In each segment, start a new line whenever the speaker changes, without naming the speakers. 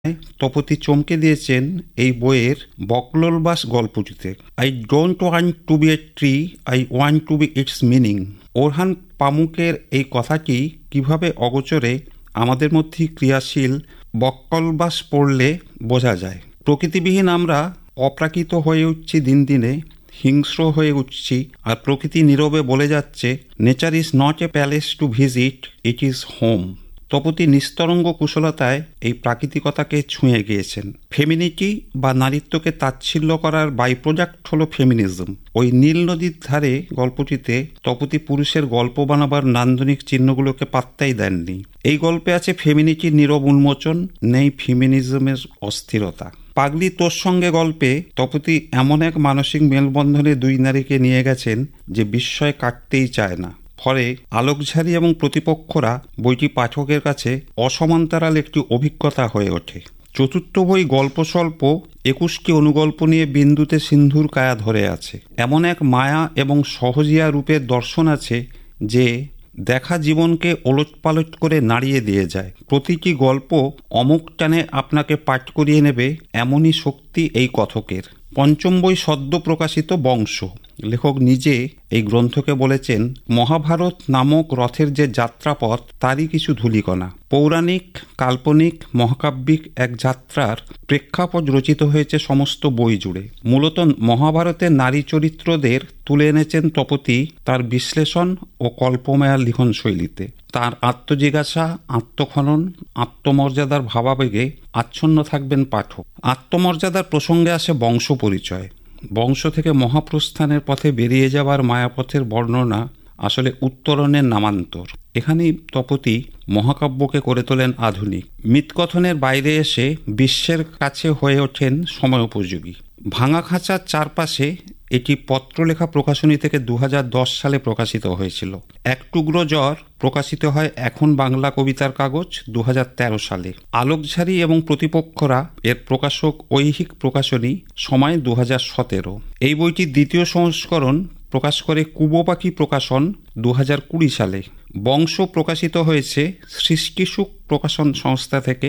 তপতি চমকে দিয়েছেন এই বইয়ের বকলোলবাস গল্পটিতে। I don't want to B a tree, I want to B its meaning. Orhan পামুকের এই কথাটি কিভাবে অগোচরে আমাদের মধ্যে ক্রিয়াশীল বকলবাস পড়লে বোঝা যায়। প্রকৃতিবিহীন আমরা অপ্রাকৃত হয়ে উঠছি, দিন দিনে হিংস্র হয়ে উঠছি, আর প্রকৃতি নীরবে বলে যাচ্ছে, nature is not a palace to visit, it is home. Tapati নিস্তরঙ্গ কুশলতায় এই প্রাকৃতিকতাকে ছুঁয়ে গিয়েছেন। ফেমিনিটি বা নারীত্বকে তাচ্ছিল্য করার বাই প্রোডাক্ট হলো ফেমিনিজম। ওই নীল নদীর ধারে গল্পটিতে তপতি পুরুষের গল্প বানাবার নান্দনিক চিহ্নগুলোকে পাত্তাই দেননি। এই গল্পে আছে ফেমিনিটির নীরব উন্মোচন, নেই ফেমিনিজমের অস্থিরতা। পাগলি তোর সঙ্গে গল্পে তপতি এমন এক মানসিক মেলবন্ধনে দুই নারীকে নিয়ে গেছেন যে বিস্ময় কাটতেই চায় না। ফলে আলোকঝারী এবং প্রতিপক্ষরা বইটি পাঠকের কাছে অসমান্তরাল একটি অভিজ্ঞতা হয়ে ওঠে। চতুর্থ বই গল্প স্বল্প 21টি অনুগল্প নিয়ে বিন্দুতে সিন্ধুর কায়া ধরে আছে। এমন এক মায়া এবং সহজিয়া রূপের দর্শন আছে যে দেখা জীবনকে ওলটপালট করে নাড়িয়ে দিয়ে যায়। প্রতিটি গল্প অমুক টানে আপনাকে পাঠ করিয়ে নেবে, এমনই শক্তি এই কথকের। পঞ্চম বই সদ্য প্রকাশিত বংশ। লেখক নিজে এই গ্রন্থকে বলেছেন মহাভারত নামক রথের যে যাত্রাপথ তারই কিছু ধূলিকণা। পৌরাণিক, কাল্পনিক, মহাকাব্যিক এক যাত্রার প্রেক্ষাপট রচিত হয়েছে সমস্ত বই জুড়ে। মূলত মহাভারতের নারী চরিত্রদের তুলে এনেছেন তপতি তার বিশ্লেষণ ও কল্পময়া লিখন শৈলীতে। তার আত্মজিজ্ঞাসা, আত্মখনন, আত্মমর্যাদার ভাবাবেগে আচ্ছন্ন থাকবেন পাঠক। আত্মমর্যাদার প্রসঙ্গে আসে বংশ পরিচয়। বংশ থেকে মহাপ্রস্থানের পথে বেরিয়ে যাওয়ার মায়াপথের বর্ণনা আসলে উত্তরণের নামান্তর। এখানেই তপতি মহাকাব্যকে করে তোলেন আধুনিক। মিথকথনের বাইরে এসে বিশ্বের কাছে হয়ে ওঠেন সময়োপযোগী। ভাঙা খাঁচার চারপাশে এটি পত্রলেখা প্রকাশনী থেকে 2010 সালে প্রকাশিত হয়েছিল। এক টুকরো জ্বর প্রকাশিত হয় এখন বাংলা কবিতার কাগজ 2013 সালে। আলোকঝারী এবং প্রতিপক্ষরা এর প্রকাশক ঐহিক প্রকাশনী, সময় 2017। এই বইটির দ্বিতীয় সংস্করণ প্রকাশ করে কুবো পাখি প্রকাশন 2020 সালে। বংশ প্রকাশিত হয়েছে সৃষ্টিসুখ প্রকাশন সংস্থা থেকে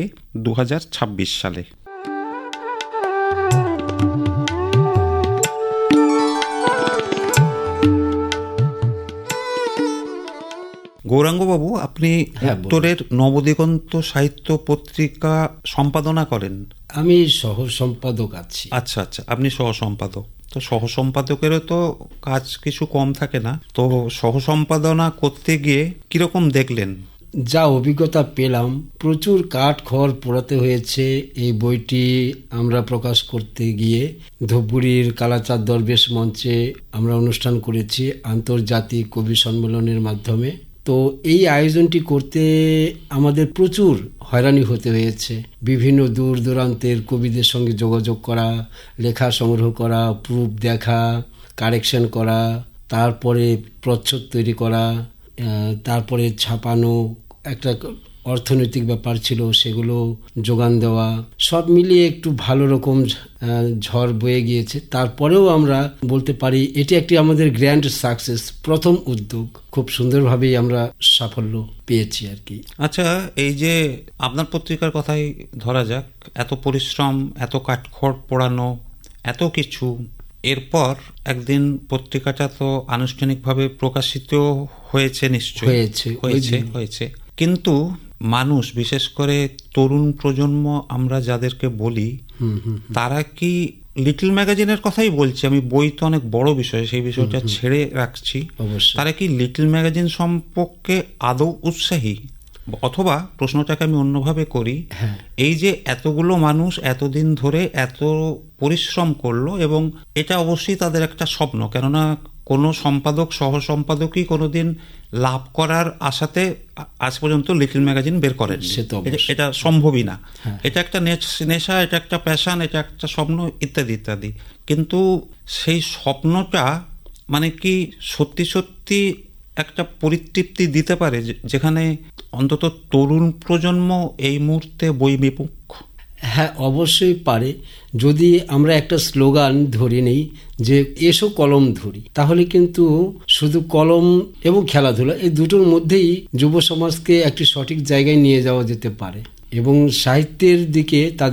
2026 সালে। গৌরাঙ্গবাবু, আপনি উত্তরের নবদিগন্ত সাহিত্য পত্রিকা সম্পাদনা করেন।
আমি সহ সম্পাদক আছি।
আচ্ছা আচ্ছা, আপনি সহ সম্পাদক। তো সহ সম্পাদকেরও তো কাজ কিছু কম থাকে না, তো সহ সম্পাদনা করতে গিয়ে কিরকম দেখলেন?
যা অভিজ্ঞতা পেলাম, প্রচুর কাঠ খড় পোড়াতে হয়েছে এই বইটি আমরা প্রকাশ করতে গিয়ে। ধূপগুড়ির কালাচাঁদ দরবেশ মঞ্চে আমরা অনুষ্ঠান করেছি আন্তর্জাতিক কবি সম্মেলনের মাধ্যমে। তো এই আয়োজনটি করতে আমাদের প্রচুর হয়রানি হতে হয়েছে। বিভিন্ন দূর দূরান্তের কবিদের সঙ্গে যোগাযোগ করা, লেখা সংগ্রহ করা, প্রুফ দেখা, কারেকশন করা, তারপরে প্রচ্ছদ তৈরি করা, তারপরে ছাপানো, একটা অর্থনৈতিক ব্যাপার ছিল সেগুলো যোগান দেওয়া, সব মিলিয়ে একটু ভালো রকম ঝড় বয়ে গিয়েছে। তারপরেও আমরা বলতে পারি এটি একটি আমাদের গ্র্যান্ড সাকসেস, প্রথম উদ্যোগ। খুব সুন্দরভাবেই আমরা সাফল্য পেয়েছি আর কি।
আচ্ছা, এই যে আপনার পত্রিকার কথাই ধরা যাক, এত পরিশ্রম, এত কাঠখড় পোড়ানো, এত কিছু, এরপর একদিন পত্রিকাটা তো আনুষ্ঠানিকভাবে প্রকাশিত হয়েছে, নিশ্চয়ই হয়েছে। কিন্তু মানুষ, বিশেষ করে তরুণ প্রজন্ম আমরা যাদেরকে বলি, তারা কি লিটল ম্যাগাজিনের কথাই বলছি আমি, বই তো অনেক বড় বিষয়, সেই বিষয়টা ছেড়ে রাখছি, তারা কি লিটল ম্যাগাজিন সম্পর্কে আদৌ উৎসাহী? অথবা প্রশ্নটাকে আমি অন্যভাবে করি, এই যে এতগুলো মানুষ এতদিন ধরে এত পরিশ্রম করলো, এবং এটা অবশ্যই তাদের একটা স্বপ্ন, কেননা কোনো সম্পাদক সহ সম্পাদকই কোনোদিন লাভ করার আশাতে আজ পর্যন্ত লিটল ম্যাগাজিন বের করেন, এটা সম্ভবই না। এটা একটা নেশা, এটা একটা প্যাশন, এটা একটা স্বপ্ন, ইত্যাদি ইত্যাদি। কিন্তু সেই স্বপ্নটা মানে কি সত্যি সত্যি একটা পরিতৃপ্তি দিতে পারে, যেখানে অন্তত তরুণ প্রজন্ম এই মুহূর্তে বই বিমুখ?
হ্যাঁ, অবশ্যই পারে। যদি আমরা একটা স্লোগান ধরে নেই যে এসো কলম ধরি, তাহলে কিন্তু শুধু কলম এবং খেলাধুলা এই দুটোর মধ্যেই যুব সমাজকে একটি সঠিক জায়গায় নিয়ে যাওয়া যেতে পারে। এবং সাহিত্যের দিকে তাদের